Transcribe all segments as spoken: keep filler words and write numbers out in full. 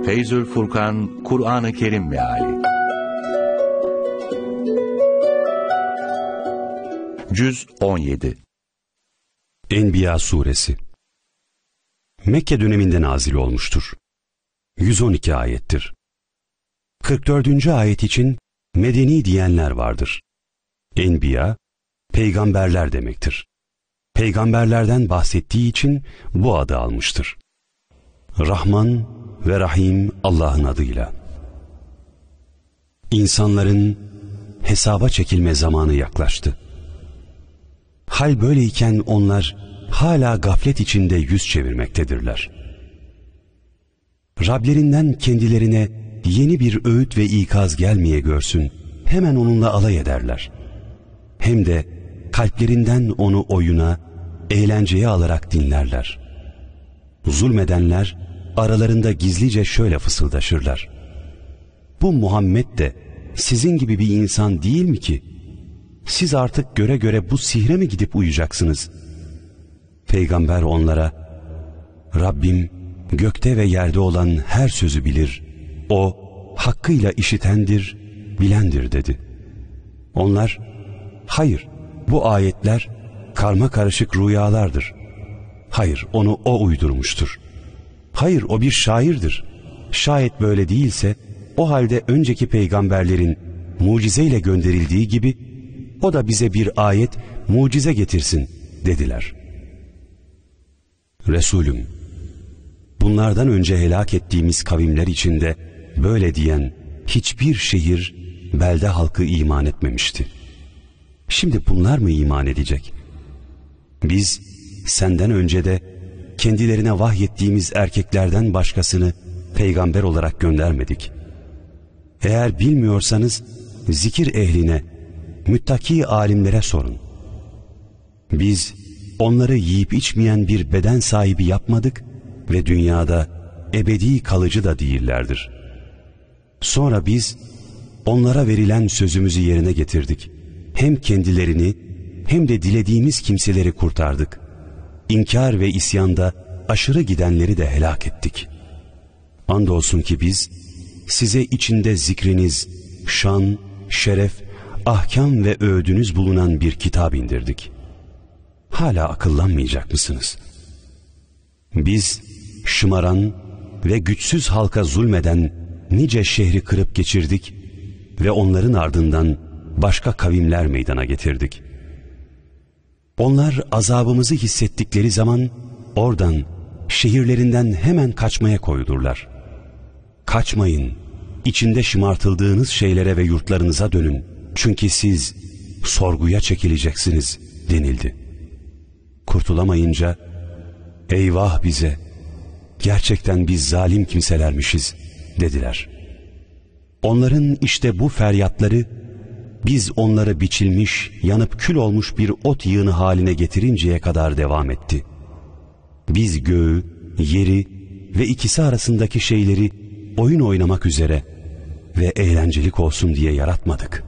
Feyzül Furkan, Kur'an-ı Kerim Meali Cüz on yedi Enbiya Suresi Mekke döneminde nazil olmuştur. yüz on iki ayettir. kırk dördüncü ayet için medeni diyenler vardır. Enbiya, peygamberler demektir. Peygamberlerden bahsettiği için bu adı almıştır. Rahman ve Rahim Allah'ın adıyla. İnsanların hesaba çekilme zamanı yaklaştı. Hal böyleyken onlar hala gaflet içinde yüz çevirmektedirler. Rablerinden kendilerine yeni bir öğüt ve ikaz gelmeye görsün, hemen onunla alay ederler. Hem de kalplerinden onu oyuna, eğlenceye alarak dinlerler. Zulmedenler aralarında gizlice şöyle fısıldaşırlar: bu Muhammed de sizin gibi bir insan değil mi ki? Siz artık göre göre bu sihre mi gidip uyacaksınız? Peygamber onlara, Rabbim gökte ve yerde olan her sözü bilir, o hakkıyla işitendir, bilendir dedi. Onlar, hayır, bu ayetler karma karışık rüyalardır. Hayır, onu o uydurmuştur. Hayır, o bir şairdir. Şayet böyle değilse, o halde önceki peygamberlerin mucizeyle gönderildiği gibi, o da bize bir ayet, mucize getirsin dediler. Resulüm, bunlardan önce helak ettiğimiz kavimler içinde böyle diyen hiçbir şehir, belde halkı iman etmemişti. Şimdi bunlar mı iman edecek? Biz senden önce de kendilerine vahyettiğimiz erkeklerden başkasını peygamber olarak göndermedik. Eğer bilmiyorsanız zikir ehline, müttaki alimlere sorun. Biz onları yiyip içmeyen bir beden sahibi yapmadık ve dünyada ebedi kalıcı da değillerdir. Sonra biz onlara verilen sözümüzü yerine getirdik. Hem kendilerini hem de dilediğimiz kimseleri kurtardık. İnkar ve isyanda aşırı gidenleri de helak ettik. Andolsun ki biz size içinde zikriniz, şan, şeref, ahkam ve öğüdünüz bulunan bir kitap indirdik. Hala akıllanmayacak mısınız? Biz şımaran ve güçsüz halka zulmeden nice şehri kırıp geçirdik ve onların ardından başka kavimler meydana getirdik. Onlar azabımızı hissettikleri zaman oradan, şehirlerinden hemen kaçmaya koyulurlar. Kaçmayın, içinde şımartıldığınız şeylere ve yurtlarınıza dönün, çünkü siz sorguya çekileceksiniz denildi. Kurtulamayınca, eyvah bize, gerçekten biz zalim kimselermişiz dediler. Onların işte bu feryatları, biz onları biçilmiş, yanıp kül olmuş bir ot yığını haline getirinceye kadar devam etti. Biz göğü, yeri ve ikisi arasındaki şeyleri oyun oynamak üzere ve eğlencelik olsun diye yaratmadık.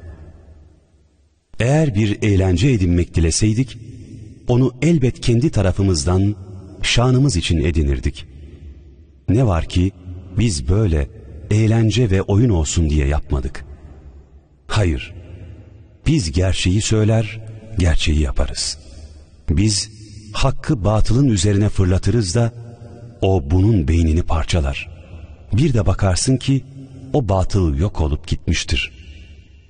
Eğer bir eğlence edinmek dileseydik, onu elbet kendi tarafımızdan şanımız için edinirdik. Ne var ki biz böyle eğlence ve oyun olsun diye yapmadık. Hayır, biz gerçeği söyler, gerçeği yaparız. Biz hakkı batılın üzerine fırlatırız da o bunun beynini parçalar. Bir de bakarsın ki o batıl yok olup gitmiştir.